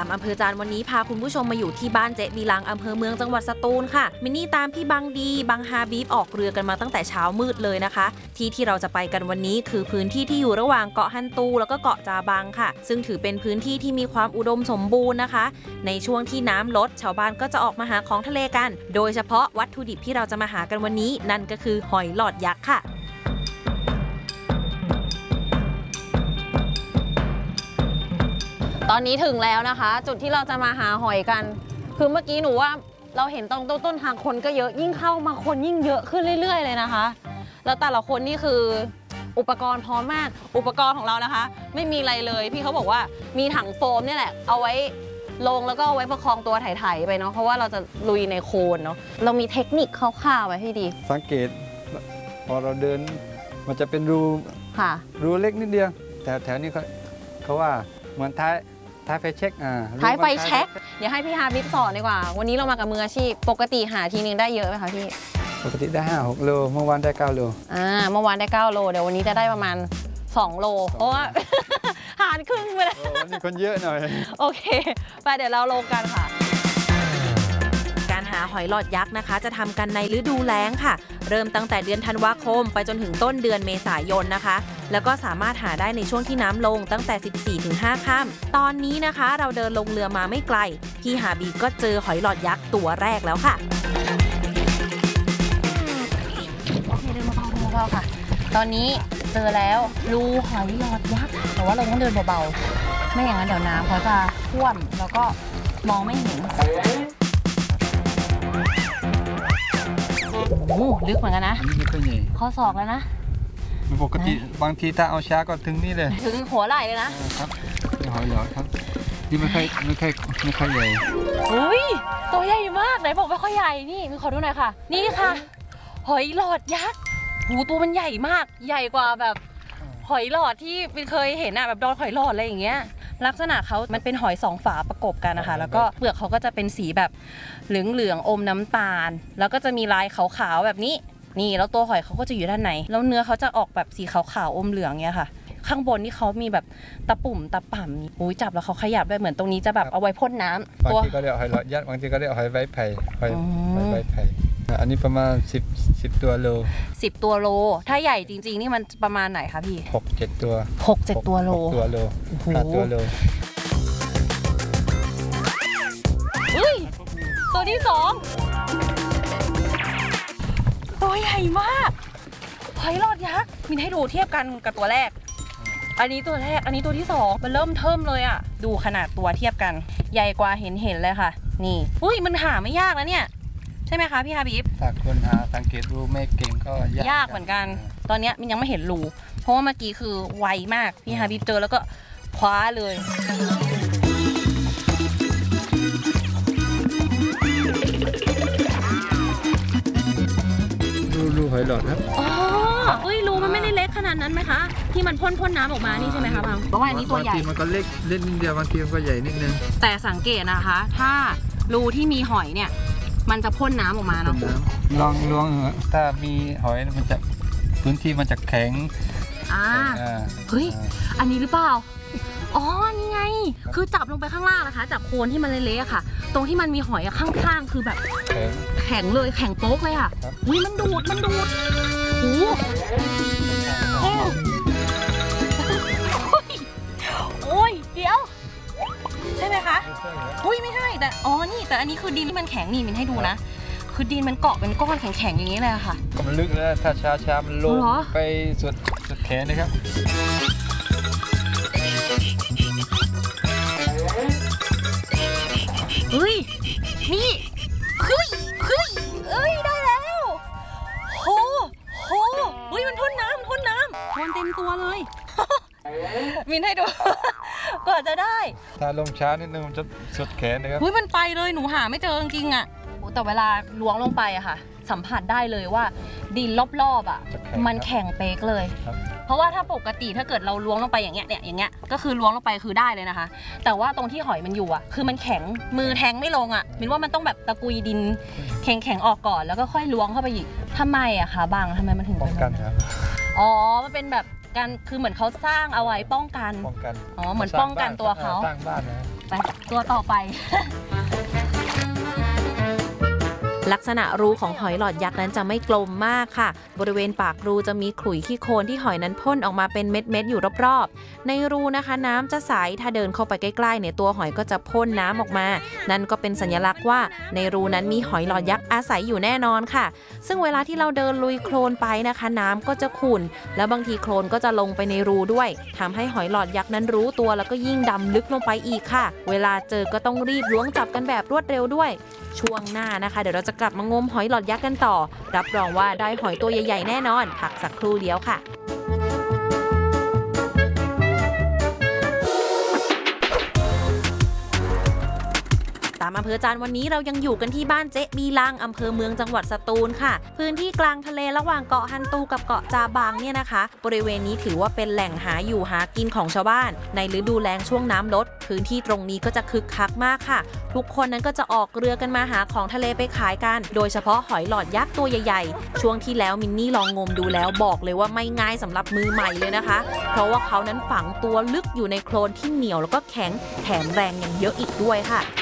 3อำเภอจานวันนี้พาคุณผู้ชมมาอยู่ที่บ้านเจ๊บีลังอำเภอเมืองจังหวัดสตูลค่ะมินนี่ตามพี่บังดีบังฮาบีบออกเรือกันมาตั้งแต่เช้ามืดเลยนะคะที่เราจะไปกันวันนี้คือพื้นที่ที่อยู่ระหว่างเกาะฮันตูแล้วก็เกาะจาบังค่ะซึ่งถือเป็นพื้นที่ที่มีความอุดมสมบูรณ์นะคะในช่วงที่น้ำลดชาวบ้านก็จะออกมาหาของทะเลกันโดยเฉพาะวัตถุดิบที่เราจะมาหากันวันนี้นั่นก็คือหอยหลอดยักษ์ค่ะตอนนี้ถึงแล้วนะคะจุดที่เราจะมาหาหอยกันคือเมื่อกี้หนูว่าเราเห็นตรงต้นทางคนก็เยอะยิ่งเข้ามาคนยิ่งเยอะขึ้นเรื่อยๆเลยนะคะแล้วแต่ละคนนี่คืออุปกรณ์พร้อมมากอุปกรณ์ของเรานะคะไม่มีอะไรเลยพี่เขาบอกว่ามีถังโฟมนี่แหละเอาไว้ลงแล้วก็เอาไว้ประคองตัวไถๆไปเนาะเพราะว่าเราจะลุยในโคลนเนาะเรามีเทคนิคคร่าวๆไว้ให้ดีสังเกตพอเราเดินมันจะเป็นรูค่ะรูเล็กนิดเดียวแต่แถวนี้เขาว่าเหมือนท้ายไฟเช็คท้ายไฟเช็คเดี๋ยวให้พี่ฮาบิบสอนดีกว่าวันนี้เรามากับมืออาชีพปกติหาทีนึงได้เยอะไหมคะพี่ปกติได้5-6 โลเมื่อวานได้9 โลเมื่อวานได้9 โลเดี๋ยววันนี้จะได้ประมาณ2 โลเพราะว่าหารครึ่งไปเลยวันนี้คนเยอะหน่อยโอเคไปเดี๋ยวเราลงกันค่ะการหาหอยหลอดยักษ์นะคะจะทำกันในฤดูแล้งค่ะเริ่มตั้งแต่เดือนธันวาคมไปจนถึงต้นเดือนเมษายนนะคะแล้วก็สามารถหาได้ในช่วงที่น้ำลงตั้งแต่ 14-5 ค่ำตอนนี้นะคะเราเดินลงเรือมาไม่ไกลพี่ฮาบีก็เจอหอยหลอดยักษ์ตัวแรกแล้วค่ะโอเคเดินเบาๆค่ะตอนนี้เจอแล้วรูหอยหลอดยักษ์แต่ว่าเราต้องเดินเบาๆไม่อย่างนั้นเดี๋ยวน้ำเขาจะท่วมแล้วก็มองไม่เห็นโอ้ลึกเหมือนกันนะไม่ค่อยใหญ่ข้อศอกแล้วนะปกติบางทีถ้าเอาช้าก็ถึงนี่เลยถึงหัวไหล่เลยนะครับหอยหลอดครับที่ไม่ค่อยใหญ่อุ้ยตัวใหญ่มากไหนบอกไม่ค่อยใหญ่นี่มีขอดูหน่อยค่ะนี่ค่ะหอยหลอดยักษ์หูตัวมันใหญ่มากใหญ่กว่าแบบหอยหลอดที่เป็นเคยเห็นอะแบบดอนหอยหลอดอะไรอย่างเงี้ยลักษณะเขามันเป็นหอย2 ฝาประกบกันนะคะแล้วก็เปลือกเขาก็จะเป็นสีแบบเหลืองอมน้ำตาลแล้วก็จะมีลายขาวๆแบบนี้นี่แล้วตัวหอยเขาก็จะอยู่ด้านในแล้วเนื้อเขาจะออกแบบสีขาวๆอมเหลืองเงี้ยค่ะข้างบนนี่เขามีแบบตะปุ่มตะป่ำอุ้ยจับแล้วเขาขยับด้วยเหมือนตรงนี้จะแบบเอาไว้พ่นน้ำบางทีก็เรียกหอยหลอดยักษ์บางทีก็เรียกหอยไว้ไผ่หอยไว้ไผ่อันนี้ประมาณ10 ตัวโล 10 ตัวโลถ้าใหญ่จริงๆนี่มันประมาณไหนคะพี่ 6-7 ตัว 6-7 ตัวโล 5 ตัวโลตัวที่2ตัวใหญ่มากหอยหลอดยักษ์มินให้ดูเทียบกันกับตัวแรกอันนี้ตัวแรกอันนี้ตัวที่2มันเริ่มเทิ่มเลยอ่ะดูขนาดตัวเทียบกันใหญ่กว่าเห็นเลยค่ะนี่อุ้ยมันหาไม่ยากนะเนี่ยใช่ไหมคะพี่ฮาบิบถ้าคนหาสังเกตรูไม่เก่งก็ยากเหมือนกันตอนนี้มินยังไม่เห็นรูเพราะว่าเมื่อกี้คือไวมากพี่ฮาบิบเจอแล้วก็คว้าเลยรูหอยหลอดครับอ๋อเฮ้ยรูมันไม่ได้เล็กขนาดนั้นไหมคะที่มันพ่นน้ำออกมานี่ใช่ไหมคะบังเพราะว่าอันนี้ตัวใหญ่บางทีมันก็เล็กนิดเดียวบางทีมันก็ใหญ่นิดนึงแต่สังเกตนะคะถ้ารูที่มีหอยเนี่ยมันจะพ่นน้ำออกมาเนาะลองล้วงถ้ามีหอยมันจะพื้นที่มันจะแข็งเฮ้ยอันนี้หรือเปล่าอ๋อนี่ไงคือจับลงไปข้างล่างนะคะจับโคนที่มันเละๆค่ะตรงที่มันมีหอยข้างๆคือแบบแข็งเลยแข็งโป๊กเลยค่ะอุ้ยมันดูดโอ้โอ้ยเดี๋ยวใช่ไหมคะอุ้ยไม่ใช่แต่อ๋อนี่แต่อันนี้คือดินที่มันแข็งนี่มินให้ดูนะคือดินมันเกาะเป็นก้อนแข็งๆอย่างนี้เลยค่ะก็มันลึกแล้วถ้าช้ามันลงไปสุดแขนนะครับเฮ้ยนี่เฮ้ยได้แล้วโหเฮ้ยมันพ่นน้ำพ่นเต็มตัวเลยมินให้ดูก่อนจะได้ถ้าลงช้านิดนึงมันจะสุดแขนนะครับเฮ้ยมันไปเลยหนูหาไม่เจอจริงๆอ่ะแต่เวลาล้วงลงไปอะค่ะสัมผัสได้เลยว่าดินรอบๆอ่ะมันแข็งเป๊กเลยเพราะว่าถ้าปกติถ้าเกิดเราล้วงลงไปอย่างเงี้ยก็คือล้วงลงไปคือได้เลยนะคะแต่ว่าตรงที่หอยมันอยู่อ่ะคือมันแข็งมือแทงไม่ลงอ่ะมินว่ามันต้องแบบตะกุยดินแข็งออกก่อนแล้วก็ค่อยล้วงเข้าไปอีกทำไมอะคะบางทำไมมันถึงป้องกันครับอ๋อมันเป็นแบบการคือเหมือนเขาสร้างเอาไว้ป้องกันอ๋อเหมือนป้องกันตัวเขาสร้างบ้านนะไปตัวต่อไปลักษณะรูของหอยหลอดยักษ์นั้นจะไม่กลมมากค่ะบริเวณปากรูจะมีขลุ่ยขี้โคลนที่หอยนั้นพ่นออกมาเป็นเม็ดๆอยู่รอบๆในรูนะคะน้ำจะใสถ้าเดินเข้าไปใกล้ๆเนี่ยตัวหอยก็จะพ่นน้ำออกมานั่นก็เป็นสัญลักษณ์ว่าในรูนั้นมีหอยหลอดยักษ์อาศัยอยู่แน่นอนค่ะซึ่งเวลาที่เราเดินลุยโคลนไปนะคะน้ำก็จะขุ่นแล้วบางทีโคลนก็จะลงไปในรูด้วยทำให้หอยหลอดยักษ์นั้นรู้ตัวแล้วก็ยิ่งดำลึกลงไปอีกค่ะเวลาเจอก็ต้องรีบล้วงจับกันแบบรวดเร็วด้วยช่วงหน้านะคะเดี๋ยวเราจะกลับมางมหอยหลอดยักษ์กันต่อรับรองว่าได้หอยตัวใหญ่ๆแน่นอนพักสักครู่เดียวค่ะ ตามอำเภอจานวันนี้เรายังอยู่กันที่บ้านเจ๊บีลังอำเภอเมืองจังหวัดสตูลค่ะพื้นที่กลางทะเลระหว่างเกาะฮันตูกับเกาะจาบังเนี่ยนะคะบริเวณนี้ถือว่าเป็นแหล่งหาอยู่หากินของชาวบ้านในฤดูแล้งช่วงน้ำลดพื้นที่ตรงนี้ก็จะคึกคักมากค่ะทุกคนนั้นก็จะออกเรือกันมาหาของทะเลไปขายกันโดยเฉพาะหอยหลอดยักษ์ตัวใหญ่ๆช่วงที่แล้วมินนี่ลองงมดูแล้วบอกเลยว่าไม่ง่ายสำหรับมือใหม่เลยนะคะเพราะว่าเขานั้นฝังตัวลึกอยู่ในโคลนที่เหนียวแล้วก็แข็งแถมแรงยังเยอะอีกด้วยค่ะ